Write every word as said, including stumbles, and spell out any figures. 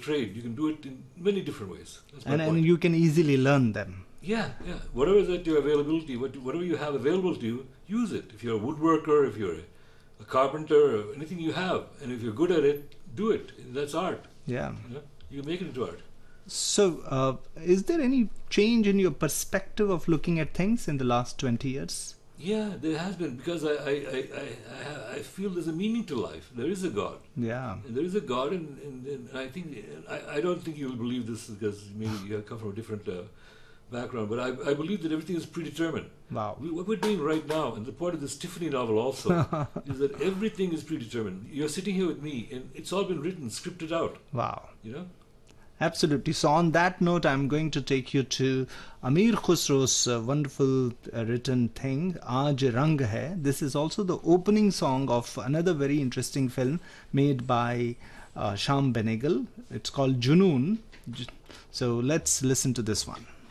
trade, you can do it in many different ways. That's my And, point. and you can easily learn them. Yeah, yeah. Whatever is at your availability, what, whatever you have available to you, use it. If you're a woodworker, if you're a, a carpenter, or anything you have, and if you're good at it, do it. That's art. Yeah. You know? You can make it into art. So, uh, is there any change in your perspective of looking at things in the last twenty years? Yeah, there has been, because I, I, I, I, I feel there's a meaning to life. There is a God. Yeah. And there is a God, and, and, and I think, I, I don't think you'll believe this because maybe you come from a different uh, background, but I, I believe that everything is predetermined. Wow. We, what we're doing right now, and the point of this Tiffany novel also, is that everything is predetermined. You're sitting here with me, and it's all been written, scripted out. Wow. You know? Absolutely. So on that note, I'm going to take you to Amir Khusro's uh, wonderful uh, written thing, Aaj Rang Hai. This is also the opening song of another very interesting film made by uh, Shyam Benegal. It's called Junoon. So let's listen to this one.